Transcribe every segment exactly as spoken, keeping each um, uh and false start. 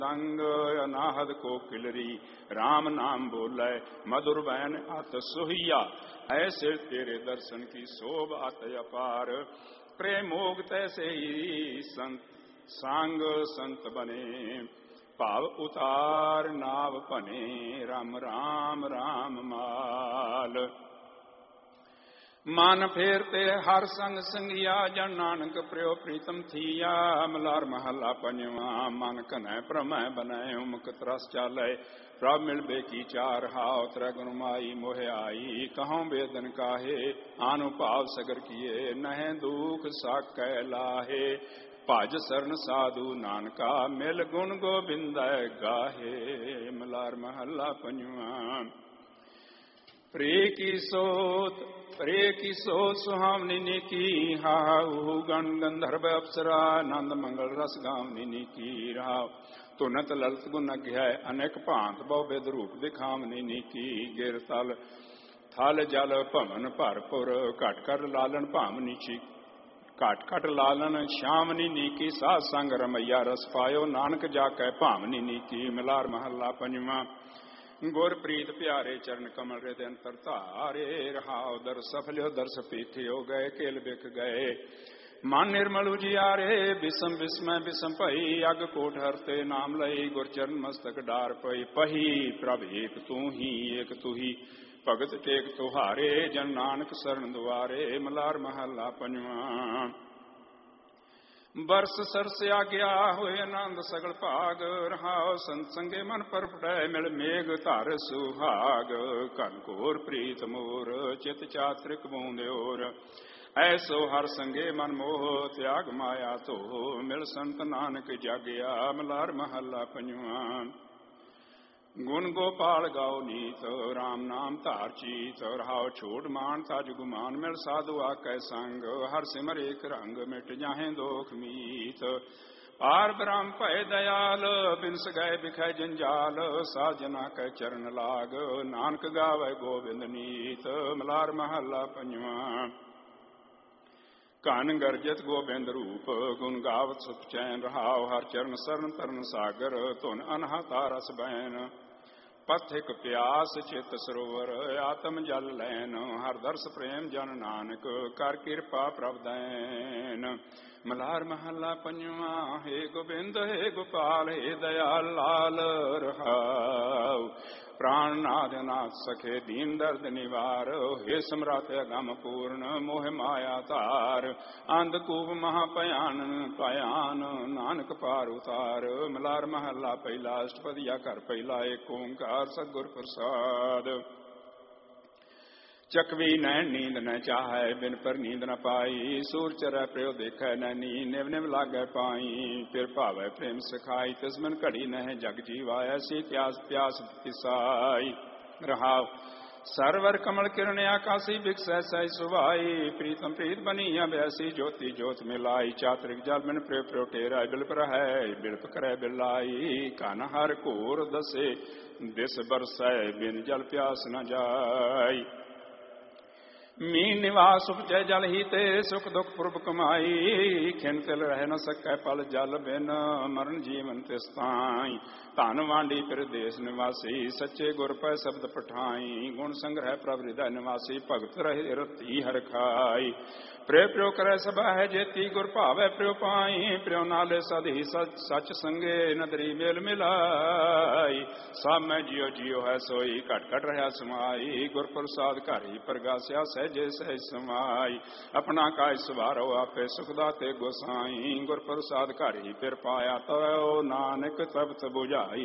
संग अनाहद को किलरी राम नाम बोले मधुर बैन अत सुहिया। ऐसे तेरे दर्शन की शोभ अत अपार प्रेमोग तैसे ही संत सांग संत बने भाव उतार नाव पने राम राम राम माल। मन फेरते हर संग संगिया जन नानक प्रियो प्रीतम थिया। मलार महला पंजवा मन कनै प्रमय बनय मुक्त रस चाले प्रभ मिलबे की चार हाव त्रगुण माई मोह आई। कहूँ वेदन काहे अनुभाव सगर किए नह दुख साकै लाहे। भज शरण साधु नानका मिल गुण गोबिंद गाहे। मलार महला पंजवा प्रे की सोत प्रे की सोत सुहावनी ने की हाहू गण गंधर्व अप्सरा नंद मंगल रस गावनी ने की राव। तुनत ललित गुण है अनेक भांत बहु बेद रूप दिखावनी ने की। गिर तल थल जल भवन भरपुर घट कर लालन भावनी छी घट घट लालन श्यामनी नी की। साध संग रमैया रस पायो नानक जाकै भावनी नी की। मिलार महला पंजवा गुरप्रीत प्यारे चरण कमल हृदय अंतर धारे रहाव दर सफल्यो दर्श पीठियो गए केल बिक गए। मन निर्मल उजियारे विषम विस्मय विषम पही अग कोट हरते नाम लई गुरचरण मस्तक डार पई। पही प्रभ एक तू ही एक तू ही भगत टेक तुहारे जन नानक शरण दुआरे। मलार महला पंजवा बरस सरस आ गया हुए आनंद सगल भाग रहाव संत संगे मन पर पड़े मिल मेघ धर सुहाग। कन घोर प्रीत मोर चित चात्रिक बूंद्योर ऐसो हर संगे मन मोह त्याग माया तो मिल संत नानक जागया। मलार महला पंजवा गुण गोपाल गाओ नीत राम नाम तार चीत। रहाव छोड़ मान ताज गुमान मिल साधु आकै संग हर सिमर एक रंग मिट जाहे दोख मीत। पार ब्रह्म भय दयाल बिनस गए बिखय जंजाल साजना कै चरण लाग नानक गावे गोविंद नीत। मलार महला पंजवा कान गर्जत गोबिंद रूप गुण गावत सुख चैन। रहाव हर चरण शरण तरन सागर तुन अनहता रस बैन। पथिक प्यास चित सरोवर आत्म जल लैन हर दर्श प्रेम जन नानक कर कृपा प्रभ दैन। मलार महला पंजवा हे गोबिंद हे गोपाल हे दयाल लाल रहाव। प्राणनाथ नाथ सखे दीन दर्द निवार हे सम्राट अगम पूर्ण मोह माया तार। अंधकूप महापयान पयान नानक पार उतार। मलार महला पहला अष्टपदिया कर पहला एक ओंकार सतगुर प्रसाद। चकवी नैन नींद न चाहे बिन पर नींद न पाई। सूर चरै प्रयो देखै न नी निव निव लागै पाई। फिर भावै प्रेम सिखाई तिसमन घड़ी नह जग जीवा। ऐसी त्यास प्यास तिसाई रहाव सरवर कमल किरण आकाशी बिकसै सै सुभाई। प्रीतम प्रीत बनी अभ्यासी ज्योति ज्योत मिलाई। चात्रिक जल बिन प्रिय प्रियो टेरा बिलप है बिलप करे बिलाई। कान हर घोर दसे दिस बरसै बिन जल प्यास न जाई। मीन निवास उपजै जल ही ते सुख दुख पूर्व कमाई। खिन तिल रह न सकै पल जल बिन मरण जीवन तिस ताई। धन वांडी फिर देश निवासी सच्चे गुर पै शब्द पठाई। गुण संग्रह प्रभ हृदय निवासी भगत रहे रति हर खाई। प्रिय प्रियो करे सभा है जेती गुर भावै प्रियो पाई। प्रियो नाले सदी सच सच संगे नदरी मेल मिलाई। सब मैं जियो जियो है सोई घट घट रहा समाई। गुर प्रसाद घर ही प्रगास्या सहजे सहज समाई। अपना काय सवारो आपे सुखदाते गोसाई। गुर प्रसाद घर ही फिर पाया तो नानक तबत बुझाई।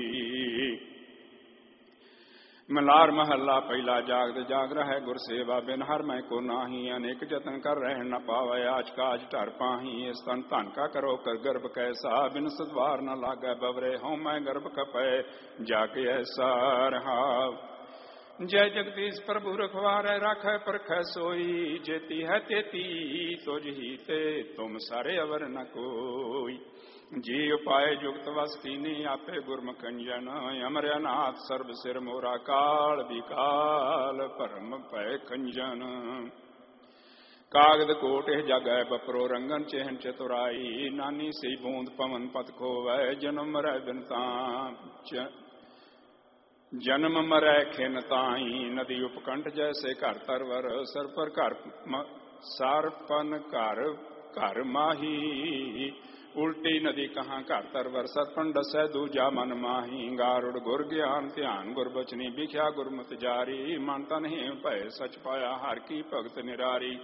मलार महला पहला जागद जाग रहा गुर सेवा बिन हर मैं को नाही। अनेक जतन कर रह न पावे आज काज ढर पाही। स्तन धन का करो कर गर्भ कैसा बिन सद्वार न लागे बवरे। हों मैं गर्भ कपै जाके ऐसा रहाव। जय जगदीश प्रभु रखवारे राखै परखै सोई। जेती है तेती तुझ ही ते तुम सारे अवर न कोई। जी उपाय जुगत वस कीनी आपे गुरमुख अंजन। अमरनाथ सर्व सिर मोरा काल विकाल परम भय खंजन। ਕਾਗਦ ਕੋਟ ਇਹ ਜਗੈ ਬਪਰੋ ਰੰਗਨ ਚਿਹਨ ਚਤੁਰਾਈ। ਨਾਨੀ ਸਈ ਬੂੰਦ ਪਵਨ ਪਤ ਖੋਵੈ ਜਨਮ ਮਰੈ ਬਿਨ ਤਾਂ ਜਨਮ ਮਰੈ ਖਿਨ ਤਾਈ। ਨਦੀ ਉਪਕੰਠ ਜੈਸੇ ਘਰ ਤਰਵਰ ਸਰਪਰ ਘਰ ਸਰਪਨ ਘਰ ਘਰ ਮਾਹੀ। ਉਲਟੀ ਨਦੀ ਕਹਾਂ ਘਰ ਤਰਵਰ ਸਰਪਨ ਡਸੈ ਦੂਜਾ ਮਨ ਮਾਹੀ। ਗਾਰੁੜ ਗੁਰ ਗਿਆਨ ਧਿਆਨ ਗੁਰ ਬਚਨੀ ਵਿਖਿਆ ਗੁਰਮਤਿ ਜਾਰੀ। ਮਨ ਤਨ ਹੀ ਭੈ ਸਚ ਪਾਇਆ ਹਰ ਕੀ ਭਗਤ ਨਿਰਾਰੀ।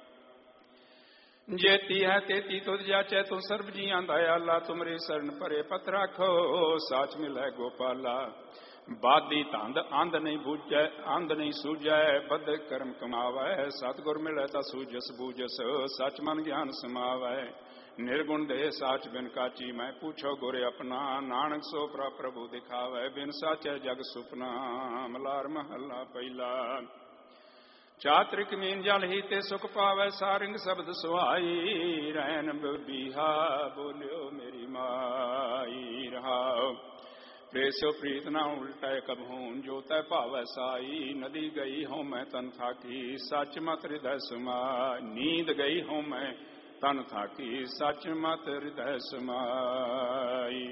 ਜੇਤੀ ਹੈ ਤੇਤੀ ਤੁਧ ਜਾਚੈ ਤੂੰ ਸਰਬ ਜੀਆਂ ਦਇਆਲਾ। ਤੁਮਰੀ ਸਰਣ ਪਰੇ ਪਤ ਰਾਖੋ ਸਾਚ ਮਿਲੈ ਗੋਪਾਲਾ। ਬਾਦੀ ਧੰਦ ਅੰਧ ਨਹੀਂ ਬੂਝੈ ਅੰਧ ਨਹੀਂ ਸੂਝੈ ਬਦ ਕਰਮ ਕਮਾਵੈ। ਸਤਿਗੁਰ ਮਿਲੈ ਤਾ ਸੂਝਸ ਬੂਝਸ ਸਚ ਮਨ ਗਿਆਨ ਸਮਾਵੈ। ਨਿਰਗੁਣ ਦੇ ਸਾਚ ਬਿਨ ਕਾਚੀ ਮੈਂ ਪੁੱਛੋ ਗੁਰ ਆਪਣਾ। ਨਾਨਕ ਸੋ ਪ੍ਰਭੂ ਦਿਖਾਵੈ ਬਿਨ ਸਾਚੈ ਜਗ ਸੁਪਨਾ। ਮਲਾਰ ਮਹੱਲਾ ਪਹਿਲਾ। ਚਾਤ੍ਰਿਕ ਮੀਨ ਜਲ ਹੀ ਤੇ ਸੁਖ ਪਾਵੈ ਸਾਰਿੰਗ ਸ਼ਬਦ ਸੁਹਾਈ। ਰੈਨ ਬੀਹਾ ਬੋਲਿਓ ਮੇਰੀ ਮਾਈ ਰਹਾਉ। ਪ੍ਰੇਸੋ ਪ੍ਰੀਤ ਨਾ ਉਲਟੈ ਕਬਹੂਨ ਜੋ ਤੈ ਭਾਵੈ ਸਾਈ। ਨਦੀ ਗਈ ਹਉ ਮੈਂ ਤਨ ਥਾਕੀ ਸੱਚ ਮਤ ਹਿਰਦੈ ਸਮਾਈ। ਨੀਂਦ ਗਈ ਹਉ ਮੈਂ ਤਨ ਥਾਕੀ ਸੱਚ ਮਤ ਹਿਰਦੈ ਸਮਾਈ।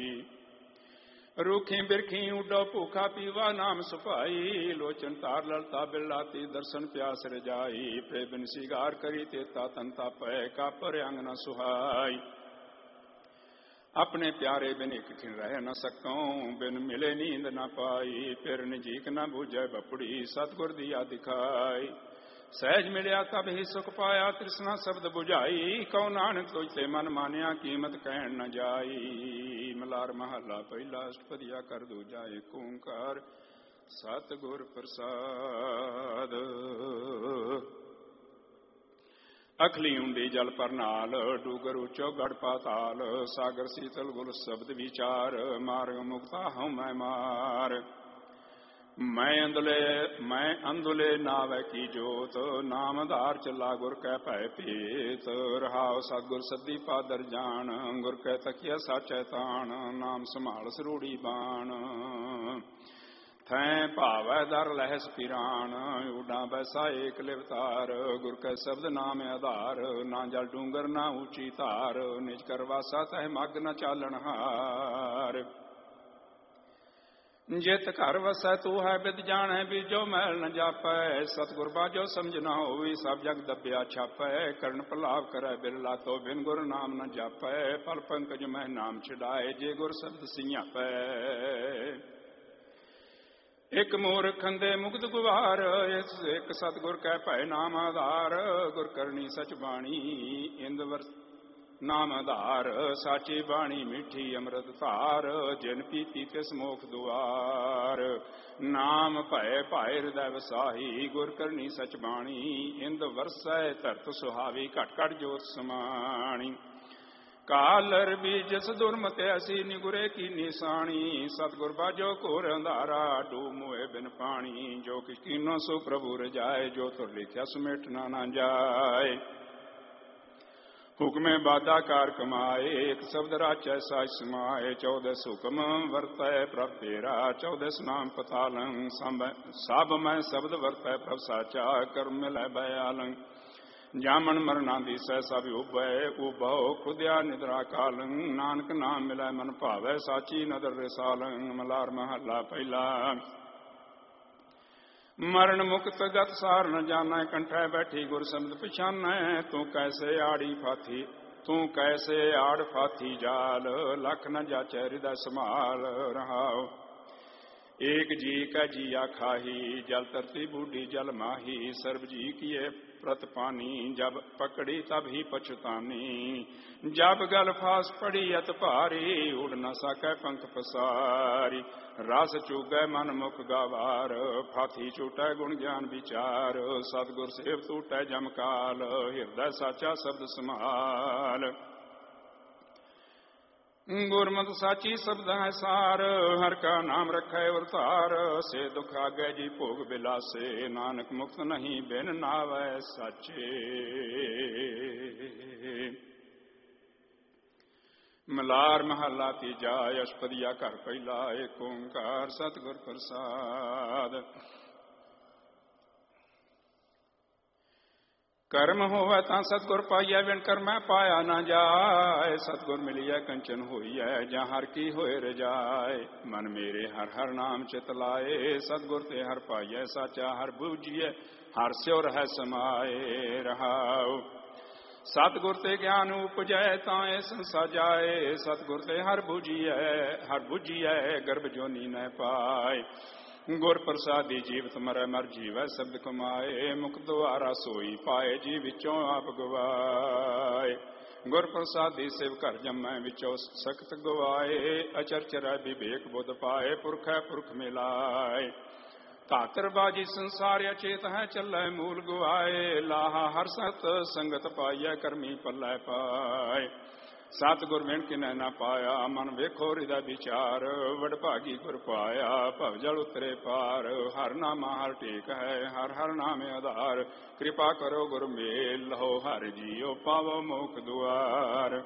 ਰੂਖੀ ਬਿਰਖੀ ਉਡੋ ਭੂਖਾ ਪੀਵਾ ਨਾਮ ਸੁਭਾਈ। ਲੋਚਨ ਤਾਰ ਲਲਤਾ ਬਿਲਾਤੀ ਦਰਸ਼ਨ ਪਿਆਸ ਰਜਾਈ। ਪ੍ਰੇ ਬਿਨ ਸਿਗਾਰ ਕਰੀ ਤੇਤਾ ਤਨ ਤਾਪੈ ਕਾਪਰ ਅੰਗ ਨ ਸੁਹਾਈ। ਆਪਣੇ ਪਿਆਰੇ ਬਿਨ ਇੱਕ ਖਿਨ ਰਹਿ ਨ ਸਕਉ ਬਿਨ ਮਿਲੇ ਨੀਂਦ ਨ ਪਾਈ। ਫਿਰ ਨਜੀਕ ਨ ਬੂਝੈ ਬਪੜੀ ਸਤਿਗੁਰ ਦੀਆ ਦਿਖਾਈ। ਸਹਿਜ ਮਿਲਿਆ ਤਬ ਹੀ ਸੁਖ ਪਾਇਆ ਤ੍ਰਿਸ਼ਨਾ ਸ਼ਬਦ ਬੁਝਾਈ। ਕਉ ਨਾਨਕ ਤੁਝ ਤੇ ਮਨ ਮਾਨਿਆ ਕੀਮਤ ਕਹਿਣ ਨ ਜਾਈ। ਮਲਾਰ ਮਹੱਲਾ ਪਹਿਲਾ ਅਸ਼ਟਪਦੀਆ ਕਰ ਦੂਜਾ ਏਕ ਓੰਕਾਰ ਸਤਿਗੁਰ ਪ੍ਰਸਾਦ। ਅਖਲੀ ਉਂਡੀ ਜਲ ਪਰ ਨਾਲ ਡੂਗਰ ਉੱਚੋ ਗੜ ਪਾਤਾਲ। ਸਾਗਰ ਸੀਤਲ ਗੁਰ ਸ਼ਬਦ ਵਿਚਾਰ ਮਾਰਗ ਮੁਕਤਾ ਹਉ ਮੈਂ ਮਾਰ। ਮੈਂ ਅੰਦਲੇ ਮੈਂ ਅੰਦੁਲੇ ਨਾਵੈ ਕੀ ਜੋਤ। ਨਾਮ ਆਧਾਰ ਚੱਲਾ ਗੁਰ ਕੈ ਭੈ ਭੇਤ। ਰਹਾਉ ਸਤਿਗੁਰ ਸੱਦੀ ਪਾਦਰ ਜਾਣ ਗੁਰ ਕੈ ਤਕੀਆ ਸਾਚੈ ਤਾਣ। ਨਾਮ ਸੰਭਾਲ ਸਰੂੜੀ ਬਾਣ ਥੈ ਭਾਵੈ ਦਰ ਲਹਿਸ ਪਿਰਾਨ। ਉਡਾਂ ਬੈਸਾ ਏਕ ਲਿਵਤਾਰ ਗੁਰ ਕੈ ਸ਼ਬਦ ਨਾਮ ਆਧਾਰ। ਨਾ ਜਲ ਡੂੰਗਰ ਨਾ ਉੱਚੀ ਧਾਰ ਨਿਜ ਕਰ ਵਾਸਾ ਤਹਿ ਮਗ ਨ ਚਾਲਣ ਹਾਰ। ਜਿਤ ਘਰ ਵਸੈ ਤੂੰ ਹੈ ਬਿਦ ਜਾਣੈ ਬੀਜੋ ਮੈਲ ਨ ਜਾਪੈ। ਸਤਿਗੁਰ ਬਾਝੋ ਸਮਝ ਨਾ ਹੋਈ ਸਭ ਜਗ ਦੱਬਿਆ ਛਾਪੈ। ਕਰਨ ਭਲਾਵ ਕਰੈ ਬਿਰਲਾ ਤੋ ਬਿਨ ਗੁਰ ਨਾਮ ਨ ਜਾਪੈ। ਪਲ ਪੰਕਜ ਮਹਿ ਨਾਮ ਛਡਾਏ ਜੇ ਗੁਰ ਸ਼ਬਦ ਸਿਆਪੈ। ਇਕ ਮੂਰਖ ਖੰਦੇ ਮੁਕਤ ਗੁਵਾਰ ਇਸ ਇਕ ਸਤਿਗੁਰ ਕੈ ਭੈ ਨਾਮ ਆਧਾਰ। ਗੁਰ ਕਰਨੀ ਸਚ ਬਾਣੀ ਇੰਦ ਵਰ ਨਾਮ ਆਧਾਰ। ਸਾਚੀ ਬਾਣੀ ਮਿੱਠੀ ਅੰਮ੍ਰਿਤ ਧਾਰ ਜਿਨ ਪੀਤੀ ਤਿਸ ਮੋਖ ਦੁਆਰ। ਨਾਮ ਭੈ ਭਾਇ ਹਿਰਦੈ ਵਸਾਹੀ ਗੁਰ ਕਰਨੀ ਸਚ ਬਾਣੀ। ਇੰਦ ਵਰਸੈ ਧਰਤ ਸੁਹਾਵੀ ਘਟ ਘਟ ਜੋਤ ਸਮਾਣੀ। ਕਾਲਰ ਬੀਜਸ ਦੁਰਮਤਿ ਐਸੀ ਨਿਗੁਰੇ ਕੀ ਨਿਸ਼ਾਨੀ। ਸਤਿਗੁਰ ਬਾਝੋ ਘੋਰ ਅੰਧਾਰਾ ਡੂਬ ਮੋਏ ਬਿਨ ਪਾਣੀ। ਜੋ ਕਿਛ ਕੀਨੋ ਸੋ ਪ੍ਰਭੂ ਰਜਾਏ ਜੋ ਤੁਰ ਲਿਖਿਆ ਸਮੇਟਣਾ ਨਾ ਜਾਏ। ਹੁਕਮੇ ਬਾਦਾ ਕਾਰ ਕਮਾਏ ਇੱਕ ਸ਼ਬਦ ਰਾਚੈ ਸਾਚ ਸਮਾਏ। ਚੌਦਸ ਹੁਕਮ ਵਰਤੈ ਪ੍ਰਭ ਤੇਰਾ ਚੌਦਸ ਨਾਮ ਪਤਾਲੰ। ਸਭ ਮੈਂ ਸ਼ਬਦ ਵਰਤੈ ਪ੍ਰਭ ਸਾਚਾ ਕਰਮ ਮਿਲੈ ਬਯਾਲੰ। ਜਾਮਨ ਮਰਨਾ ਦੀ ਸਹਿ ਸਭ ਉਭੈ ਉਭਉ ਖੁਦਿਆ ਨਿਦਰਾ ਕਾਲੰ। ਨਾਨਕ ਨਾਮ ਮਿਲੈ ਮਨ ਭਾਵੈ ਸਾਚੀ ਨਦਰ ਰਸਾਲੰ। ਮਲਾਰ ਮਹੱਲਾ ਪਹਿਲਾ। ਮਰਨ ਮੁਕਤ ਗਤ ਸਾਰ ਨ ਜਾਣੈ ਕੰਠੈ ਬੈਠੀ ਗੁਰ ਸ਼ਬਦ ਪਛਾਨੈ। ਤੂੰ ਕੈਸੇ ਆੜੀ ਫਾਥੀ ਤੂੰ ਕੈਸੇ ਆੜ ਫਾਥੀ ਜਾਲ। ਲਖ ਨ ਜਾਚੈ ਹਿਰਦੈ ਸੰਭਾਲ ਰਹਾਉ। ਏਕ ਜੀ ਕੈ ਜੀਆ ਖਾਹੀ ਜਲ ਧਰਤੀ ਬੂਢੀ ਜਲ ਮਾਹੀ। ਸਰਬ ਜੀ ਕੀਏ ਪ੍ਰਤ ਪਾਨੀ ਜਬ ਪਕੜੀ ਤਬ ਹੀ ਪਛਤਾਨੀ। ਜਬ ਗਲ ਫਾਸ ਪੜੀ ਅਤ ਭਾਰੀ ਉਡ ਨ ਸਕੈ ਪੰਖ ਪਸਾਰੀ। ਰਸ ਚੂਗੈ ਮਨ ਮੁਖ ਗਾਵਾਰ ਫਾਥੀ ਛੂਟੈ ਗੁਣ ਗਿਆਨ ਵਿਚਾਰ। ਸਤਿਗੁਰ ਸੇਵ ਟੂਟੈ ਜਮ ਕਾਲ ਹਿਰਦੈ ਸਾਚਾ ਸ਼ਬਦ ਸੰਭਾਲ। ਗੁਰਮਤਿ ਸਾਚੀ ਸ਼ਬਦ ਹੈ ਸਾਰ ਹਰ ਕਾ ਨਾਮ ਰਖੈ ਵਰਤਾਰ। ਸੇ ਦੁਖ ਆਗੈ ਜੀ ਭੋਗ ਬਿਲਾਸੇ ਨਾਨਕ ਮੁਕਤ ਨਹੀਂ ਬਿਨ ਨਾਵੈ ਸਾਚੇ। ਮਲਾਰ ਮਹੱਲਾ ਤੀਜਾ ਅਸ਼ਟਪਦੀਆ ਘਰ ਪਹਿਲਾ ਏਕ ਓੰਕਾਰ ਸਤਿਗੁਰ ਪ੍ਰਸਾਦ। ਕਰਮ ਹੋਵੇ ਤਾਂ ਸਤਿਗੁਰ ਪਾਈਐ, ਬਿਨ ਕਰਮੈ ਪਾਇਆ ਨਾ ਜਾਏ। ਸਤਿਗੁਰ ਮਿਲੀਐ ਕੰਚਨ ਹੋਈਐ, ਜਾਂ ਹਰ ਕੀ ਹੋਏ ਰਜਾਏ। ਮਨ ਮੇਰੇ ਹਰ ਹਰ ਨਾਮ ਚਿਤ ਲਾਏ, ਸਤਿਗੁਰ ਤੇ ਹਰ ਪਾਈਐ ਸਾਚਾ ਹਰ ਬੂਝੀਐ। ਹਰ ਸਿਉ ਰਹਿ ਸਮਾਏ ਰਹਾਉ। ਸਤਿਗੁਰ ਤੇ ਗਿਆਨ ਉਪਜੈ, ਤਾਂ ਇਹ ਸੰਸਾ ਜਾਏ। ਸਤਿਗੁਰ ਤੇ ਹਰ ਬੂਝੀਐ ਹਰ ਬੂਝੀਐ, ਗਰਭ ਜੋਨੀ ਨਹਿ ਪਾਏ। ਗੁਰ ਪ੍ਰਸਾਦੀ ਜੀਵਤ ਮਰੈ, ਮਰ ਜੀਵੈ ਸ਼ਬਦ ਕਮਾਏ। ਮੁਕਤ ਦੁਆਰਾ ਸੋਈ ਪਾਏ, ਜੀ ਵਿੱਚੋਂ ਆਪ ਗਵਾਏ। ਗੁਰ ਪ੍ਰਸਾਦੀ ਸਿਵ ਘਰ ਜੰਮੈ, ਵਿੱਚੋਂ ਸਖਤ ਗਵਾਏ। ਅਚਰਚਰੈ ਵਿਵੇਕ ਬੁੱਧ ਪਾਏ, ਪੁਰਖੈ ਪੁਰਖ ਮਿਲਾਏ। ਧਾਤਰ ਬਾਜੀ ਸੰਸਾਰ ਅਚੇਤ ਹੈ, ਚੱਲੈ ਮੂਲ ਗਵਾਏ। ਲਾਹਾ ਹਰ ਸਤ ਸੰਗਤ ਪਾਈਐ, ਕਰਮੀ ਪੱਲੇ ਪਾਏ। ਸਤਿਗੁਰ ਬਿਨ ਕਿਨੈ ਨਾ ਪਾਇਆ, ਮਨ ਵੇਖੋ ਹਿਰਦਾ ਵਿਚਾਰ। ਵਡਭਾਗੀ ਗੁਰ ਪਾਇਆ, ਭਵ ਜਲ ਉਤਰੇ ਪਾਰ। ਹਰ ਨਾਮਾ ਹਰ ਟੇਕ ਹੈ, ਹਰ ਹਰ ਨਾਮ ਆਧਾਰ। ਕਿਰਪਾ ਕਰੋ ਗੁਰ ਮੇਲ, ਲਹੋ ਹਰਿ ਜੀਉ ਪਾਵੋ ਮੋਖ ਦੁਆਰ।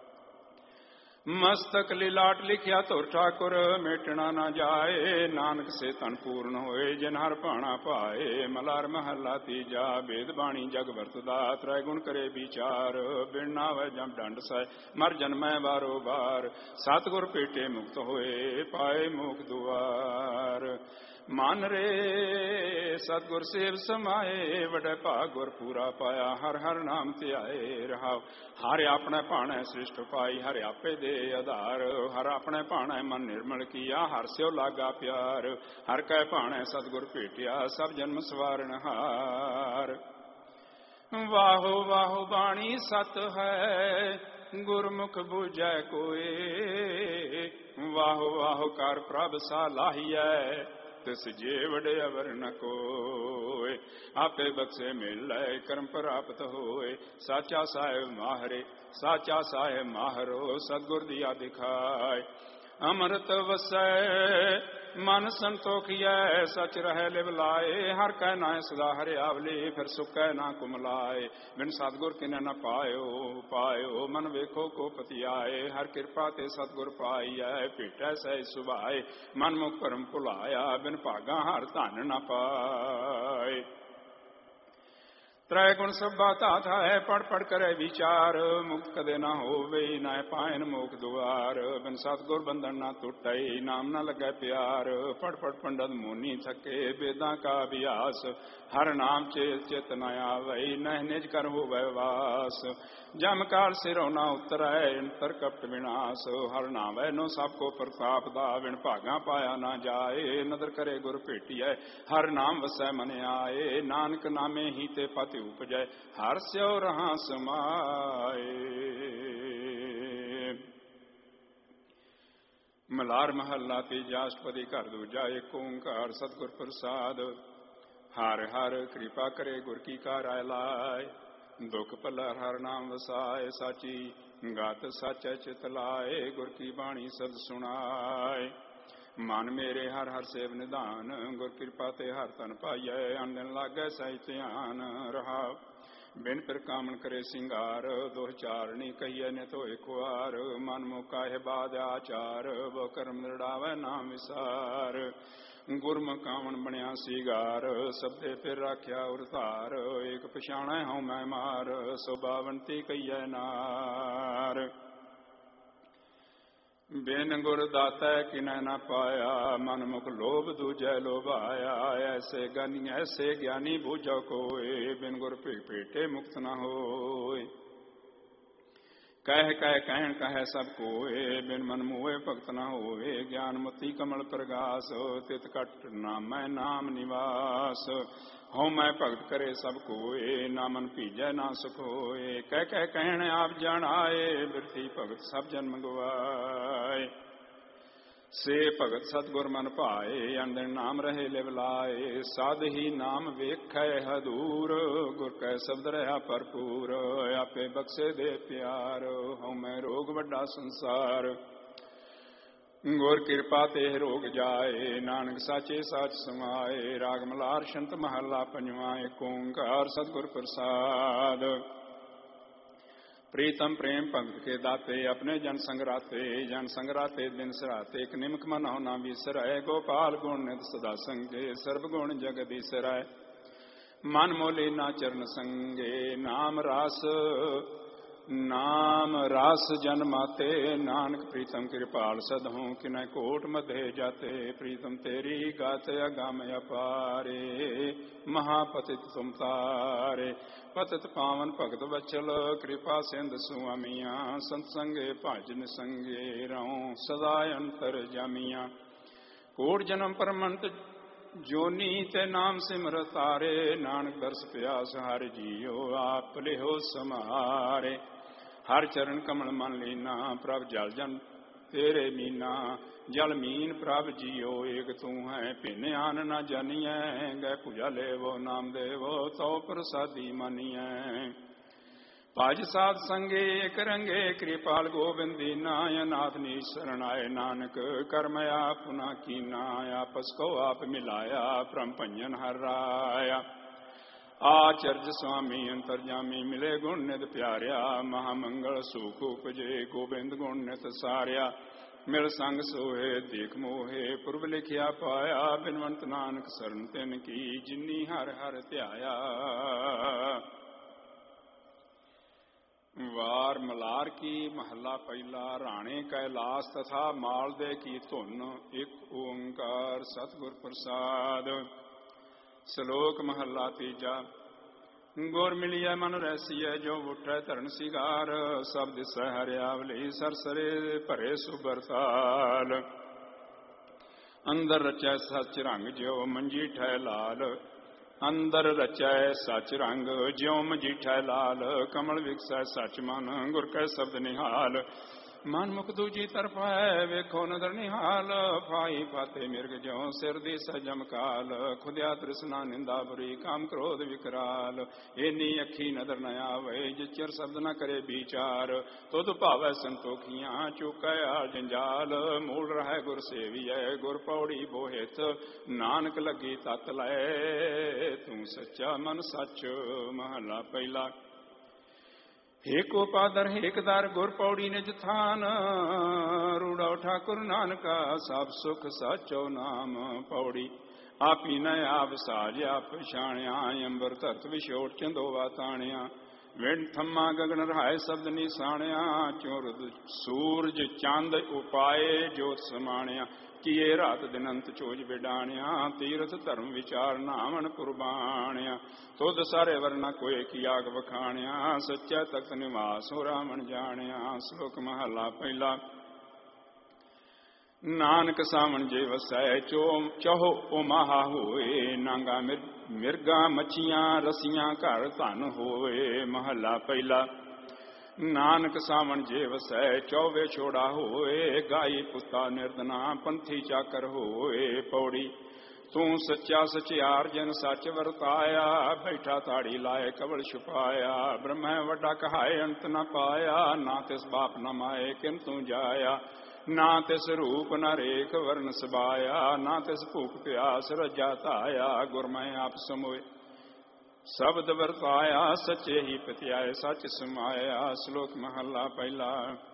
ਮਸਤਕ ਲਿਲਾਟ ਲਿਖਿਆ ਧੁਰ ਠਾਕੁਰ, ਮੇਟਣਾ ਨਾ ਜਾਏ। ਨਾਨਕ ਸੇ ਤਨ ਪੂਰਨ ਹੋਏ, ਜਿਨ ਹਰ ਭਾਣਾ ਪਾਏ। ਮਲਾਰ ਮਹੱਲਾ ਤੀਜਾ। ਬੇਦ ਬਾਣੀ ਜਗ ਵਰਤਦਾ, ਤ੍ਰੈ ਗੁਣ ਕਰੇ ਵਿਚਾਰ। ਬਿਨ ਨਾਵੈ ਜਮ ਡੰਡ ਸੈ, ਮਰ ਜਨਮੈ ਬਾਰੋ ਬਾਰ। ਸਤਿਗੁਰ ਭੇਟੇ ਮੁਕਤ ਹੋਏ, ਪਾਏ ਮੋਖ ਦੁਆਰ। ਮਨ ਰੇ ਸਤਿਗੁਰ ਸੇਵ ਸਮਾਏ, ਵਡੈ ਭਾਗ ਗੁਰ ਪੂਰਾ ਪਾਇਆ। ਹਰ ਹਰ ਨਾਮ ਧਿਆਏ ਰਹਾਉ। ਹਰਿ ਆਪਣੇ ਭਾਣੈ ਸ੍ਰਿਸ਼ਟ ਪਾਈ, ਹਰਿ ਆਪੇ ਦੇ ਆਧਾਰ। ਹਰ ਆਪਣੇ ਭਾਣੈ ਮਨ ਨਿਰਮਲ ਕੀਆ, ਹਰ ਸਿਉ ਲਾਗਾ ਪਿਆਰ। ਹਰ ਕੈ ਭਾਣੈ ਸਤਿਗੁਰ ਭੇਟਿਆ, ਸਭ ਜਨਮ ਸਵਾਰਨ ਹਾਰ। ਵਾਹੋ ਵਾਹੋ ਬਾਣੀ ਸਤ ਹੈ, ਗੁਰਮੁਖ ਬੂਝੈ ਕੋਏ। ਵਾਹੋ ਵਾਹੋ ਕਰ ਪ੍ਰਭ ਸਾ ਲਾਹੀਐ, ਤਿਸ ਜੇ ਵਡਿਆ ਵਰ ਨ ਕੋਇ। ਆਪੇ ਬਖਸ਼ੇ ਮਿਲੈ, ਕਰਮ ਪ੍ਰਾਪਤ ਹੋਏ। ਸਾਚਾ ਸਾਹਿਬ ਮਾਹਰੇ, ਸਾਚਾ ਸਾਹਿਬ ਮਾਹਰੋ। ਸਤਿਗੁਰ ਦੀਆ ਦਿਖਾਏ, ਅੰਮ੍ਰਿਤ ਵਸੈ ਮਨ ਸੰਤੋਖੀਐ। ਸਚ ਰਹਿ ਲਿਵ ਲਾਏ, ਹਰ ਕੈ ਨਾਇ ਸਦਾ ਹਰਿਆਵਲੀ। ਫਿਰ ਸੁਕੈ ਨਾ ਕੁਮਲਾਏ, ਬਿਨ ਸਤਿਗੁਰ ਕਿਨੈ ਨ ਪਾਇਓ ਪਾਇਓ। ਮਨ ਵੇਖੋ ਕੋ ਪਤੀ ਆਏ, ਹਰ ਕਿਰਪਾ ਤੇ ਸਤਿਗੁਰ ਪਾਈਐ। ਭੇਟੈ ਸਹਿ ਸੁਭਾਏ, ਮਨ ਮੁਖ ਭਰਮ ਭੁਲਾਇਆ। ਬਿਨ ਭਾਗਾ ਹਰ ਧਨ ਨ ਪਾਏ। ਤ੍ਰੈ ਗੁਣ ਸਭਾ ਧਾਤ ਹੈ, ਪੜ ਪੜ ਕਰੇ ਵਿਚਾਰ। ਮੁਕਤ ਕਦੇ ਨਾ ਹੋਵੇ, ਨਾ ਪਾਇਨ ਮੋਖ ਦੁਆਰ। ਬਿਨ ਸਤਿਗੁਰ ਬੰਧਨ ਨਾ ਟੁੱਟੈ, ਨਾਮ ਨਾ ਲੱਗੈ ਪਿਆਰ। ਪੜ ਪੜ ਪੰਡਤ ਮੋਨੀ ਥਕੇ, ਬੇਦਾਂ ਕਾ ਅਭਿਆਸ। ਹਰ ਨਾਮ ਚੇਤ ਚਿਤ ਨ ਆਵੈ, ਨਹਿ ਨਿਜ ਕਰ ਹੋਵੈ ਵਾਸ। ਜਮ ਕਾਲ ਸਿਰੋਂ ਨਾ ਉਤਰੈ, ਅੰਤਰ ਕਪਟ ਵਿਨਾਸ਼। ਹਰ ਨਾਮੈ ਨੋ ਸਭ ਕੋ ਪ੍ਰਤਾਪ ਦਾ, ਬਿਨ ਭਾਗਾ ਪਾਇਆ ਨਾ ਜਾਏ। ਨਦਰ ਕਰੇ ਗੁਰ ਭੇਟੀਐ, ਹਰ ਨਾਮ ਵਸੈ ਮਨ ਆਏ। ਨਾਨਕ ਨਾਮੇ ਹੀ ਤੇ ਪਤਿ ਉਪਜੈ, ਹਰ ਸਿਉ ਰਹਾ ਸਮਾਏ। ਮਲਾਰ ਮਹੱਲਾ ਤੀਜਾ। ਅਸ਼ਟਪਦੀ ਘਰ ਦੂਜਾ। ਏਕ ਓੰਕਾਰ ਸਤਿਗੁਰ ਪ੍ਰਸਾਦ। ਹਰ ਹਰ ਕਿਰਪਾ ਕਰੇ ਗੁਰ ਕੀ ਕਾਰ ਆਇ ਲਾਇ। ਦੁਖ ਭਲਾ ਹਰ ਨਾਮ ਵਸਾਏ, ਸਾਚੀ ਗਤ ਸਾਚੈ ਚਿਤ ਲਾਏ। ਗੁਰ ਕੀ ਬਾਣੀ ਸਦ ਸੁਣਾਏ, ਮਨ ਮੇਰੇ ਹਰ ਹਰ ਸੇਵ ਨਿਧਾਨ। ਗੁਰ ਕਿਰਪਾ ਤੇ ਹਰ ਤਨ ਪਾਈਐ, ਅਨ ਦਿਨ ਲਾਗੈ ਸਹਿ ਧਿਆਨ ਰਹਾਉ। ਬਿਨ ਫਿਰ ਕਾਮਨ ਕਰੇ ਸਿੰਗਾਰ, ਦੋਹ ਚਾਰਣੀ ਕਹੀਐ ਨਿਤ ਹੋਏ ਕੁਆਰ। ਮਨ ਮੁਕਾਏ ਬਾਦ ਆਚਾਰ, ਬੋ ਕਰਮ ਨਿਰੜਾਵੈ ਨਾਮ ਵਿਸਾਰ। ਗੁਰਮੁਖ ਕਾਵਣ ਬਣਿਆ ਸੀਗਾਰ, ਸਭੇ ਫਿਰ ਰਾਖਿਆ ਉਰਤਾਰ। ਏਕ ਪਛਾਣੈ ਹਉ ਮੈਂ ਮਾਰ, ਸੋ ਬਾਵੰਤੀ ਕਹੀਐ ਨਾਰ। ਬਿਨ ਗੁਰ ਦਾਤੈ ਕਿਨੈ ਨ ਪਾਇਆ, ਮਨ ਮੁਖ ਲੋਭ ਦੂਜੈ ਲੋਭਾਇਆ। ਐਸੇ ਗਾਨੀ ਐਸੇ ਗਿਆਨੀ ਬੂਝੋ ਕੋਇ, ਬਿਨ ਗੁਰ ਭੇਟੇ ਮੁਕਤ ਨ ਹੋਇ। ਕਹਿ ਕਹਿ ਕਹਿਣ ਕਹੈ ਸਭ ਕੋਇ, ਬਿਨ ਮਨ ਮੋਹਿ ਭਗਤ ਨ ਹੋਏ। ਗਿਆਨ ਮੋਤੀ ਕਮਲ ਪ੍ਰਗਾਸ, ਤਿਤ ਕਟ ਨਾਮੈ ਨਾਮ ਨਿਵਾਸ। ਹਉ ਮੈਂ ਭਗਤ ਕਰੇ ਸਭ ਕੋਇ, ਨਾ ਮਨ ਭੀਜੈ ਨਾ ਸੁਖ ਹੋਏ। ਕਹਿ ਕਹਿ ਕਹਿਣ ਆਪ ਜਾਣਾਏ, ਬਿਰਥੀ ਭਗਤ ਸਭ ਜਨਮ ਗਵਾਏ। ਸੇ ਭਗਤ ਸਤਿਗੁਰ ਮਨ ਭਾਏ, ਅਨ ਦਿਨ ਨਾਮ ਰਹੇ ਲਿਵ ਲਾਏ। ਸਾਧ ਹੀ ਨਾਮ ਵੇਖੈ ਹਦੂਰ, ਗੁਰ ਕੈ ਸ਼ਬਦ ਰਹਾ ਭਰਪੂਰ। ਆਪੇ ਬਖਸ਼ੇ ਦੇ ਪਿਆਰ, ਹਉ ਮੈਂ ਰੋਗ ਵੱਡਾ ਸੰਸਾਰ। ਗੁਰ ਕਿਰਪਾ ਤੇ ਰੋਗ ਜਾਏ, ਨਾਨਕ ਸਾਚੇ ਸਾਚ ਸਮਾਏ। ਰਾਗ ਮਲਾਰ ਸ਼ੰਤ ਮਹੱਲਾ ਪੰਜਵਾਂ। ਏਕ ਓੰਕਾਰ ਸਤਿਗੁਰ ਪ੍ਰਸਾਦ। ਪ੍ਰੀਤਮ ਪ੍ਰੇਮ ਭਗਤ ਕੇ ਦਾਤੇ, ਆਪਣੇ ਜਨ ਸੰਗਰਾਤੇ। ਜਨ ਸੰਗਰਾਤੇ ਦਿਨ ਸਰਾਤੇ, ਇਕ ਨਿਮਕ ਮਨ ਹੋ ਨਾ ਵਿਸਰੈ। ਗੋਪਾਲ ਗੁਣ ਨਿਤ ਸਦਾ ਸੰਗੇ, ਸਰਬ ਗੁਣ ਜਗਤ ਈਸਰੈ। ਮਨ ਮੋਲੇ ਨਾ ਚਰਨ ਸੰਗੇ ਨਾਮ ਰਸ ਨਾਮ ਰਸ ਜਨ ਮਾਤੇ ਨਾਨਕ ਪ੍ਰੀਤਮ ਕਿਰਪਾਲ ਸਦਹੂੰ ਕਿਨੈ ਕੋਟ ਮਧੇ ਜਾਤੇ ਪ੍ਰੀਤਮ ਤੇਰੀ ਗਾਤ ਅਗਮ ਅਪਾਰੇ ਮਹਾਪਤਿਤ ਤੁਮ ਤਾਰੇ ਪਤਿਤ ਪਾਵਨ ਭਗਤ ਵਚਲ ਕਿਰਪਾ ਸਿੰਧ ਸੁਆਮੀਆਂ ਸੰਤ ਸੰਗੇ ਭਜਨ ਸੰਗੇ ਰਉ ਸਦਾ ਅੰਤਰ ਜਾਮੀਆਂ ਕੋਟ ਜਨਮ ਪਰਮੰਤ ਜੋਨੀ ਤੇ ਨਾਮ ਸਿਮਰਤ ਤਾਰੇ ਨਾਨਕ ਦਰਸ ਪਿਆਸ ਹਰਿ ਜੀਓ ਆਪ ਲਿਹੋ ਸਮਾਰੇ ਹਰ ਚਰਨ ਕਮਲ ਮਨ ਲੀਨਾ ਪ੍ਰਭ ਜਲ ਜਨ ਤੇਰੇ ਮੀਨਾ ਜਲ ਮੀਨ ਪ੍ਰਭ ਜੀਓ ਏਕ ਤੂੰ ਹੈ ਭਿੰਨ ਆਨ ਨਾ ਜਾਨੀਐ ਗੈ ਪੂਜਾ ਲੇਵੋ ਨਾਮ ਦੇਵੋ ਤਉ ਪ੍ਰਸਾਦੀ ਮਾਨੀਐ ਭਜ ਸਾਧ ਸੰਗੇ ਇਕ ਰੰਗੇ ਕਿਰਪਾਲ ਗੋਬਿੰਦ ਦੀਨਾ ਅਨਾਥ ਨੀਚ ਸਰਣ ਆਏ ਨਾਨਕ ਕਰਮ ਆਪਨਾ ਕੀਨਾ ਆਪਸ ਕੋ ਆਪ ਮਿਲਾਇਆ ਭ੍ਰਮ ਭੰਜਨ ਹਰ ਰਾਇਆ ਆਚਰਜ ਸੁਆਮੀ ਅੰਤਰਜਾਮੀ ਮਿਲੇ ਗੁਣ ਨਿਤ ਪਿਆਰਿਆ ਮਹਾ ਮੰਗਲ ਸੁਖ ਉਪਜੇ ਗੋਬਿੰਦ ਗੁਣ ਨਿਤ ਸਾਰਿਆ ਮਿਲ ਸੰਗ ਸੋਏ ਦੇਖ ਮੋਹੇ ਪੁਰਬ ਲਿਖਿਆ ਪਾਇਆ ਬਿਨਵੰਤ ਨਾਨਕ ਸਰਨ ਤਿਨ ਕੀ ਜਿਨੀ ਹਰ ਹਰ ਧਿਆਇਆ ਵਾਰ ਮਲਾਰ ਕੀ ਮਹੱਲਾ ਪਹਿਲਾ ਰਾਣੇ ਕੈਲਾਸ ਤਥਾ ਮਾਲਦੇ ਕੀ ਧੁਨ ਇੱਕ ਓੰਕਾਰ ਸਤਿਗੁਰ ਪ੍ਰਸਾਦ ਸ਼ਲੋਕ ਮਹੱਲਾ ਤੀਜਾ ਗੁਰ ਮਿਲਿਆ ਮਨ ਰਸੀਐ ਜੋ ਉਠੈ ਧਰਨ ਸਿਗਾਰ ਸਭ ਦਿਸੈ ਹਰਿਆਵਲੀ ਸਰਸਰੇ ਭਰੇ ਸੁਬਰਤਾਲ ਅੰਦਰ ਰਚੈ ਸਚ ਰੰਗ ਜਿਉ ਮੰਜੀਠੈ ਲਾਲ ਅੰਦਰ ਰਚੈ ਸਚ ਰੰਗ ਜਿਉ ਮਜੀਠੈ ਲਾਲ ਕਮਲ ਵਿਕਸੈ ਸਚ ਮਨ ਗੁਰ ਕੈ ਸ਼ਬਦ ਨਿਹਾਲ ਮਨ ਮੁਖ ਦੂਜੀ ਤਰਫ ਹੈ ਵੇਖੋ ਨਦਰ ਨਿਹਾਲ ਫਾਈ ਫਾਤੇ ਮਿਰਗ ਜਿਉ ਸਿਰ ਦੀ ਸਜਮ ਕਾਲ ਖੁਦਿਆ ਤ੍ਰਿਸ਼ਨਾ ਨਿੰਦਾ ਬੁਰੀ ਕਾਮ ਕ੍ਰੋਧ ਵਿਕਰਾਲ ਏਨੀ ਅੱਖੀ ਨਦਰ ਨ ਆਵੇ ਜਿਚਰ ਸ਼ਬਦ ਨ ਕਰੇ ਵਿਚਾਰ ਤੁਧ ਭਾਵੈ ਸੰਤੋਖੀਆਂ ਚੁਕੈ ਆਲ ਜੰਜਾਲ ਮੂਲ ਰਹੈ ਗੁਰ ਸੇਵੀਐ ਗੁਰ ਪੌੜੀ ਬੋਹਿਤ ਨਾਨਕ ਲੱਗੀ ਤਤ ਲੈ ਤੂੰ ਸੱਚਾ ਮਨ ਸੱਚ ਮਹਲਾ ਪਹਿਲਾ ਏਕ ਉਪਾਦਰ ਏਕ ਦਰ ਗੁਰ ਪੌੜੀ ਨਿਜ ਥਾਨ ਰੂੜੋ ਠਾਕੁਰ ਨਾਨਕਾ ਸਭ ਸੁਖ ਸਾਚੋ ਨਾਮ ਪੌੜੀ ਆਪੀ ਨ ਆਪ ਸਾਜਿਆ ਪਛਾਣਿਆ ਅੰਬਰ ਧਰਤ ਵਿਛੋੜ ਚੰਦੋਵਾ ਤਾਣਿਆ ਵਿਣ ਥੰਮਾ ਗਗਨ ਰਹਾਏ ਸ਼ਬਦ ਨਿਸਾਣਿਆ ਚੁਰਦ ਸੂਰਜ ਚੰਦ ਉਪਾਏ ਜੋਤ ਸਮਾਣਿਆ ਕੀਏ ਰਾਤ ਦਿਨੰਤ ਚੋਜ ਵਿਡਾਣਿਆ ਤੀਰਥ ਧਰਮ ਵਿਚਾਰ ਨਾਵਣ ਕੁਰਬਾਣਿਆ ਤੁਧ ਸਾਰੇ ਵਰਨਾ ਕੋਏ ਕੀ ਆਗ ਵਖਾਣਿਆ ਸੱਚਾ ਤਖਤ ਨਿਵਾਸ ਹੋ ਰਾਵਣ ਜਾਣਿਆ ਸ਼ਲੋਕ ਮਹਲਾ ਪਹਿਲਾ ਨਾਨਕ ਸਾਵਣ ਜੇ ਵਸੈ ਚੋ ਚਹੋ ਉਮਾਹਾ ਹੋਏ ਨਾਂਗਾ ਮਿਰਗਾ ਮੱਛੀਆਂ ਰਸੀਆਂ ਘਰ ਧਨ ਹੋਏ ਮਹਲਾ ਪਹਿਲਾ ਨਾਨਕ ਸਾਵਣ ਜੇ ਵਸੈ ਚੌਵੇ ਛੋੜਾ ਹੋਏ ਗਾਈ ਪੁੱਤਾ ਨਿਰਦਨਾ ਪੰਥੀ ਚਾਕਰ ਹੋਏ ਪੌੜੀ ਤੂੰ ਸੱਚਾ ਸਚਿਆਰ ਜਨ ਸੱਚ ਵਰਤਾਇਆ ਬੈਠਾ ਤਾੜੀ ਲਾਏ ਕਵਲ ਛੁਪਾਇਆ ਬ੍ਰਹਮੈ ਵੱਡਾ ਕਹਾਏ ਅੰਤ ਨ ਪਾਇਆ ਨਾ ਤਿਸ ਬਾਪ ਨ ਮਾਏ ਕਿਨ ਤੂੰ ਜਾਇਆ ਨਾ ਤਿਸ ਰੂਪ ਨ ਰੇਖ ਵਰਨ ਸਬਾਇਆ ਨਾ ਤਿਸ ਭੂਖ ਪਿਆਸ ਰਜਾ ਧਾਇਆ ਗੁਰਮੈ ਆਪ ਸਮੋਏ ਸ਼ਬਦ ਵਰਤਾਇਆ ਸੱਚੇ ਹੀ ਪਤਿਆਏ ਸੱਚ ਸਮਾਇਆ ਸ਼ਲੋਕ ਮਹੱਲਾ ਪਹਿਲਾ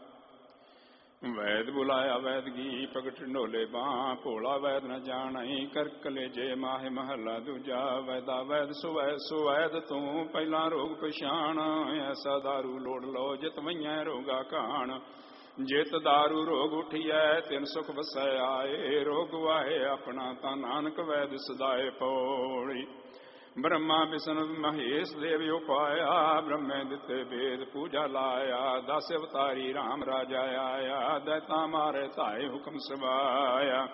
ਵੈਦ ਬੁਲਾਇਆ ਵੈਦਗੀ ਪ੍ਰਗਟ ਢੋਲੇ ਬਾਹ ਭੋਲਾ ਵੈਦ ਨ ਜਾਣਈ ਕਰ ਕਲੇਜੇ ਮਾਹੇ ਮਹੱਲਾ ਦੂਜਾ ਵੈਦਾ ਵੈਦ ਸੁਵੈ ਸੁਵੈਦ ਤੂੰ ਪਹਿਲਾ ਰੋਗ ਪਛਾਣ ਐਸਾ ਦਾਰੂ ਲੋੜ ਲੋ ਜਿਤ ਵਈਐ ਰੋਗਾ ਕਾਣ ਜਿਤ ਦਾਰੂ ਰੋਗ ਉਠੀਐ ਤਿਨ ਸੁਖ ਵਸੈ ਆਏ ਰੋਗ ਵਾਹੇ ਆਪਣਾ ਤਾਂ ਨਾਨਕ ਵੈਦ ਸਦਾਏ ਪੌੜੀ ਬ੍ਰਹਮਾ ਵਿਸ਼ਨ ਮਹੇਸ਼ ਦੇਵ ਉਪਾਇਆ ਬ੍ਰਹਮੇ ਦਿੱਤੇ ਵੇਦ ਪੂਜਾ ਲਾਇਆ ਦਸ ਅਵਤਾਰੀ ਰਾਮ ਰਾਜਾ ਆਇਆ ਦੈਤਾ ਮਾਰੇ ਧਾਏ ਹੁਕਮ ਸਵਾਇਆ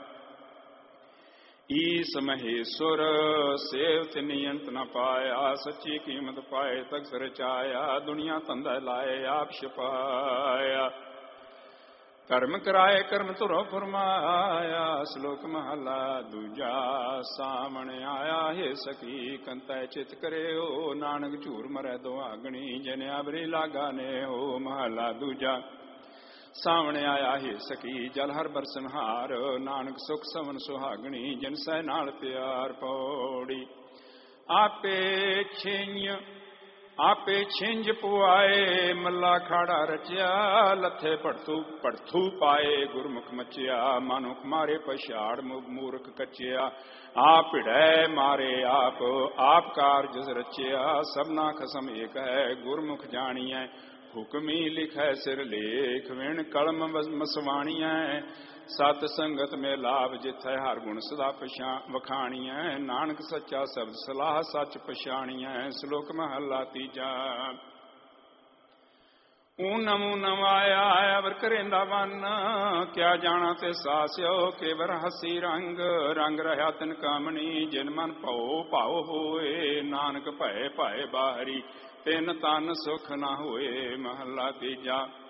ਈਸ ਮਹੇਸ਼ਵਰ ਸੇਵ ਤਿਨੀ ਅੰਤ ਨ ਪਾਇਆ ਸੱਚੀ ਕੀਮਤ ਪਾਏ ਤਖਤ ਰਚਾਇਆ ਦੁਨੀਆ ਧੰਦਾ ਲਾਏ ਆਪ ਛਪਾਇਆ ਕਰਮ ਕਰਾਏ ਕਰਮ ਧੁਰੋ ਫਰਮਾਇਆ ਸ਼ਲੋਕ ਮਹਲਾ ਦੂਜਾ ਸਾਵਣ ਆਇਆ ਹੈ ਸਖੀ ਕੰਤੈ ਚਿਤ ਕਰਿਓ ਨਾਨਕ ਝੂਰ ਮਰੈ ਦੁਆਗਣੀ ਜਨ ਆਵਰੀ ਲਾਗਾ ਨੇ ਹੋ ਮਹਲਾ ਦੂਜਾ ਸਾਵਣ ਆਇਆ ਹੈ ਸਖੀ ਜਲ ਹਰ ਬਰਸਨਹਾਰ ਨਾਨਕ ਸੁਖ ਸਵਨ ਸੁਹਾਗਣੀ ਜਨ ਸਹਿ ਨਾਲ ਪਿਆਰ ਪੌੜੀ ਆਪੇ ਛਿੰਨ ਆਪੇ ਛਿੰਝ ਪੁਆਏ ਮੱਲਾ ਖਾੜਾ ਰਚਿਆ ਲੱਥੇ ਭੜਥੂ ਭੜਥੂ ਪਾਏ ਗੁਰਮੁਖ ਮਚਿਆ ਮਨੁਖ ਮਾਰੇ ਪਛਾੜ ਮੂਰਖ ਕੱਚਿਆ ਆਪ ਭਿੜੈ ਮਾਰੇ ਆਪ ਆਪ ਕਾਰਜ ਰਚਿਆ ਸਭਨਾ ਖਸਮ ਏਕ ਹੈ ਗੁਰਮੁਖ ਜਾਣੀਐ ਹੁਕਮੀ ਲਿਖੈ ਸਿਰ ਲੇਖ ਵਿਣ ਕਲਮ ਮਸਵਾਣੀਐ ਸਤ ਸੰਗਤ ਮੇ ਲਾਭ ਜਿਥੈ ਹਰ ਗੁਣ ਸਦਾ ਵਖਾਣੀਐ ਨਾਨਕ ਸੱਚਾ ਸ਼ਬਦ ਸਲਾਹ ਸੱਚ ਪਛਾਣੀਐ ਸ਼ਲੋਕ ਮਹਲਾ ਤੀਜਾ। ਊਨਮ ਊਨਮ ਆਇਆ ਅਵਰ ਕਰੇਂਦਾ ਵਨ ਕਿਆ ਜਾਣਾ ਤੇ ਸਾਸਿਓ ਕੇਵਰ ਹਸੀ ਰੰਗ ਰੰਗ ਰਹਾ ਤਿਨ ਕਾਮਣੀ ਜਿਨ ਮਨ ਭਉ ਭਾਉ ਹੋਏ ਨਾਨਕ ਭੈ ਭਾਏ ਬਾਹਰੀ ਤਿਨ ਤਨ ਸੁਖ ਨਾ ਹੋਏ। ਮਹਲਾ ਤੀਜਾ।